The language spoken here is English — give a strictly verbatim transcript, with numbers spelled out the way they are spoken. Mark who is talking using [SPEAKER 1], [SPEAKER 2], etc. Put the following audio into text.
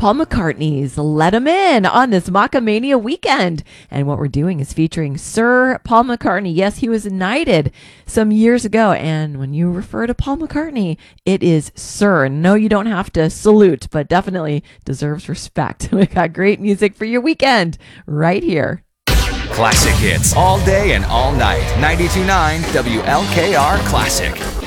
[SPEAKER 1] Paul McCartney's Let 'Em In on this Macamania weekend. And what we're doing is featuring Sir Paul McCartney. Yes, he was knighted some years ago. And when you refer to Paul McCartney, it is Sir. No, you don't have to salute, but definitely deserves respect. We got great music for your weekend right here.
[SPEAKER 2] Classic hits all day and all night. ninety-two point nine W L K R Classic.